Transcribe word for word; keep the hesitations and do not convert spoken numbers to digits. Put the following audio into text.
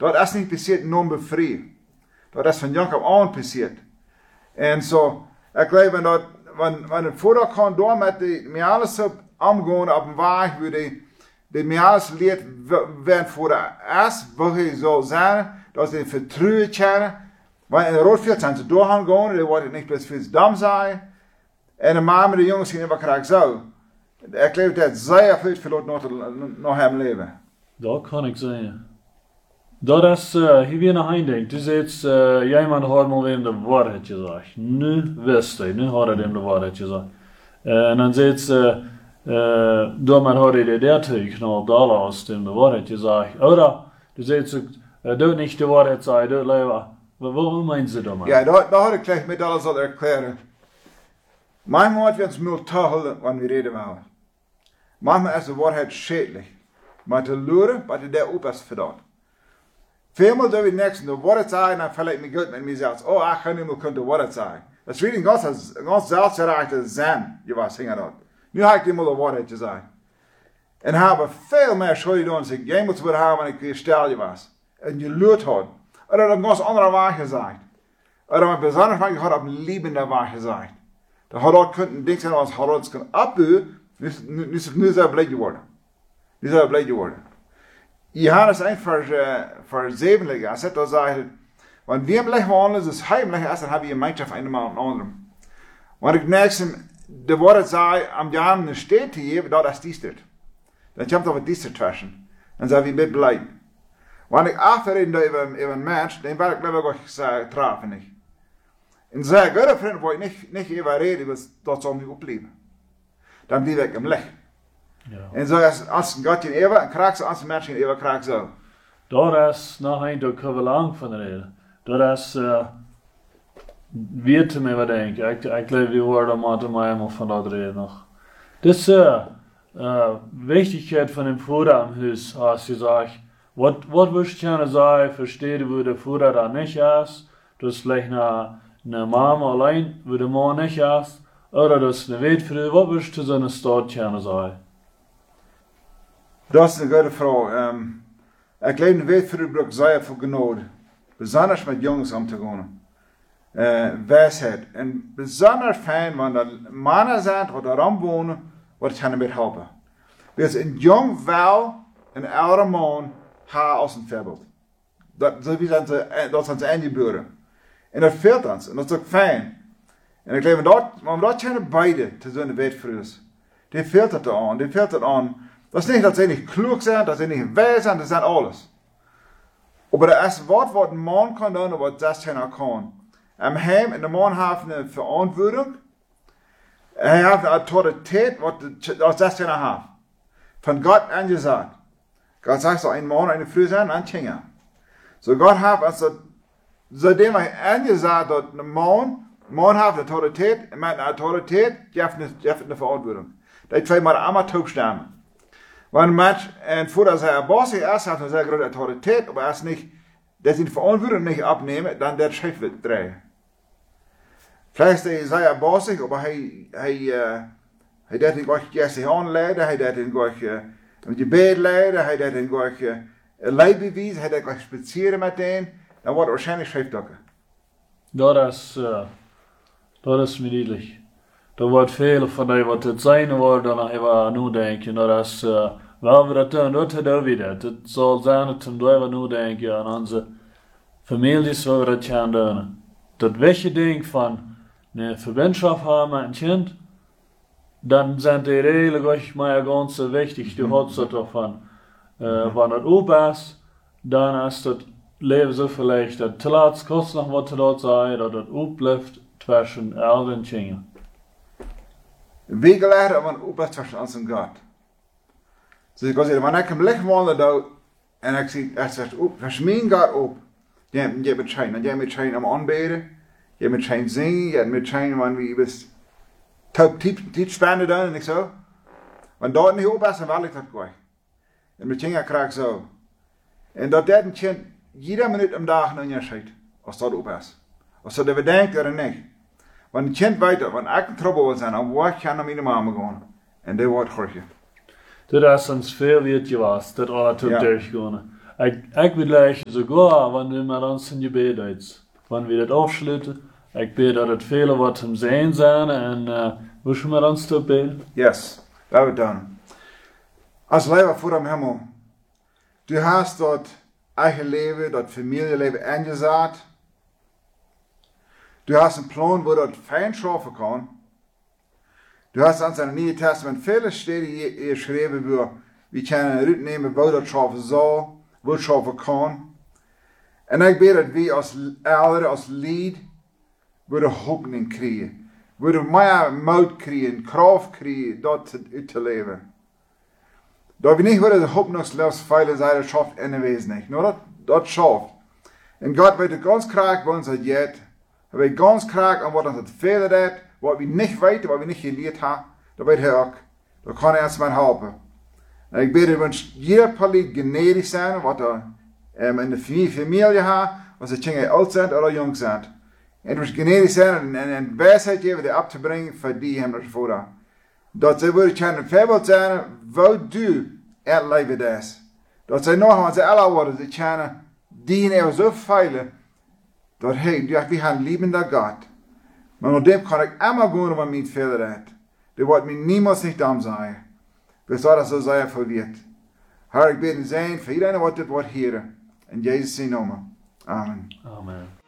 Dat is niet passiert nur bevrijd. Dat is van Jacob aan passiert. En zo, ik geloof dat, wanneer het voordat kan door met de, met alles op omgaan op een weg, waar die, die met alles leert, werden voor de is, wat je zou zijn, dat ze vertrouwen kunnen. Want in de roodveld zijn ze door gaan gaan, die worden niet plus veel dam zijn. En de man met de jongens zien wat krijg zo. Ik geloof dat zeer veel verloot nog, nog hem leven. Dat kan ik zeggen. Dat is, uh, hier weer naar heen denkt. Du zegt, uh, jij man had mal weer de waarheid gezegd. Nu wist hij, nu had hij hem de waarheid gezegd. Uh, en dan zegt ze, uh, door man had hij de dertig nog dollars hem de waarheid gezegd. Oder, du zegt ze, uh, doe niet de waarheid zeggen, doe liever. Waarom meinen Sie dat? Ja, da, da had ik gleich mit alles al erklären. Manchmal wird es mir toll, wenn wir reden wollen. Manchmal ist die Wahrheit schädlich. Maar te luren, wat je daar op is verdaan. Veelmaal doen we niks en de Wahrheit sagen, dan verleid me goed met mezelf. Oh, ik ga niet meer kunnen de Wahrheit sagen. Dat is weer een ganz, ganz zelfgerechte zin, je was hingen dat. Nu heb ik die maar de Wahrheit gezegd. En hebben veel meer schuld doen als ik jij moet willen hebben en ik stel je was. En je luurt had. Of dat een ganz andere waar gezegd. Of dat een bijzonder van je had op een liebende waar gezegd. Dat had ook kunnen denken als had ons kunnen opbouwen, nu is het nu zo blij geworden. Nu is het blij geworden. Johannes één vers, uh, vers zeven liggen, als het dan zegt, want wie hem leggen we anders, dus hij hem leggen is, dan hebben we een gemeenschap van een en ander. Want ik next hem, de woorden zei, am Jan een steed hier, dat is die steed. Dan komt er wat die steed tussen. En zijn we met blij. Want ik achterreden over, over een mens, dan wil ik liever ook trafen niet. En zijn goede vriend wil ik niet, niet over reden, want dat zal niet opleven. Dan blijf ik hem leggen. Ja. En zo is als een Gott in eeuwen, en krijg ze als een mens in eeuwen, krijg zo. Dat is nog een door kunnen we lang van reden. Dat is, uh, weer te mij wat denken. Ik, ik leef die woorden maar te mij helemaal van dat reden nog. Dus, uh, uh, wichtigheid van een voerder am huis, als je zegt, wat, wat wil je kunnen zeggen, verstehen wo de voerder daar niet is, dus vielleicht naar een mama alleen, wo de man niet is, oder dus een weetvrouw, wat wil je te zo'n stad kunnen zeggen? Dat is een goede vraag. Um, ik leef een weetvrouw zeer voor genade. Besonders met jongens om te gaan. Uh, wijsheid. En besonders fijn, want er mannen zijn die daarom wonen, wat kan met helpen. Dus een jong vrouw, een oude man, haar als een voorbeeld. Dat, dat, zijn ze, dat zijn ze ingeboren. En dat veelt ons. En dat is ook fijn. En ik leef dat, maar dat zijn beide te zo'n weetvrouws. Die veelt het aan. Die veelt het aan. Dat is niet dat ze niet klug zijn, dat ze niet wijs zijn, dat zijn alles. Maar er is wat wat een man kan doen en wat dat hij kan. En hem en de man heeft een verantwoording. Hij heeft een autoriteit wat dat hij heeft. Van God aangezegd. God zegt zo, een man en een vrouw zijn en kinderen. So God heeft als zodat hij aangezegd dat een man, man heeft een autoriteit en met een autoriteit heeft een verantwoording. Dat twee maar allemaal toestemmen. Want een mens, en voordat hij een boss is, heeft hij een zeer grote autoriteit, maar als niet, dat hij de verantwoording niet opneemt, dan der Chef wird draaien. Vielleicht is hij een boss, maar hij, hij, uh, hij deed ihn gleich Jesse aanleiden, hij deed ihn gleich uh, met je bed leiden, hij deed ihn gleich uh, leidbewijs, hij deed gleich spazieren met hen, dan wordt waarschijnlijk Chefdokker. Dat is, uh, dat is middellijk. Er wordt veel van die wat het zijn wordt, dan even nu denken, dat is, uh, wel we dat doen, dat doen we dat. Het zal zijn dat we even nu denken aan onze families waar we dat gaan doen. Dat je denkt van een verbindschap hebben met een kind, dan zijn die redelijk maar ganz wichtig. Du hast het ervan. Uh, wanneer het open is, dan is het leven zo vielleicht dat te laat kost nog wat te laat zijn, dat het open blijft tussen elk en kinderen. Wie geleerd om een open tussen ons en God. Dus ik kan zeggen, wanneer ik hem licht wandel doe, en ik zie, het zegt op, vers mijn God op, je, je moet schijnen, je moet schijnen om aanbeden, je moet schijnen zingen, je moet schijnen, wanneer we best tijd spenden doen en ik zo. Want dat niet op is, dan wil ik dat gewoon. En met kinderen krijg ik zo. En dat dat een kind, iedere minuut om dag naar je schijt, als dat op is. Als dat we denken er niet. Want een kind weet dat, want ik een trouble wil zijn, dan word ik naar mijn mama gaan. En dat wordt gelukkig. Dat is ons veel weet je was, dat alle toe durchgaan. ik, ik wil eigenlijk sogar, wanneer we met ons in gebed uit, wanneer we dat afsluiten, ik bid dat het vele wat hem zijn zijn en uh, wil je met ons te beden? Yes, laten we doen. Als leven voor hem hemel, du hast dat eigen leven, dat familieleven ingezet. Du hast een plan waar dat fijn schaffen kan. Du hast ons in het Nieuwe Testament vele steden geschreven waar we kunnen uitnemen waar dat schaffen zal, waar het schaffen kan. En ik bid dat we als ouderen, als lead, waar de hoopning krijgen. Waar we meer moed krijgen, kracht krijgen, dat uit te leven. Dat we niet worden de hoopnungslos veilig zijn, dat schafft in de wezen niet. Nou, dat, dat schafft. En God weet ganz kraak, wat ons het jet. Hij weet ganz kraak aan wat ons het verder deed, wat we niet weten, wat we niet geleerd hebben. Dat weet hij ook. Dat kan hij ons maar helpen. En ik bid dat we jeder paliet gnedig zijn, wat er um, in de familie heeft, als ze kinderen oud zijn of jong zijn. En we gnedig zijn en, en, en wijsheid geven die op te brengen voor die hem ervoor. Dat zij willen kunnen voorbeeld zijn, wat du het leven is. Dat zij nog, als ze alle worden, ze kunnen dienen zo veilig, dat hey, ja, we gaan liebender God. Maar met dem kan ik immer gaan wat mij verder heeft. Dat wordt mij niemals niet dam zijn. We zouden zo zijn verweerd. Herr, ik bid in zijn, voor iedereen wat dit wordt hier. In Jezus' naam. Amen. Amen.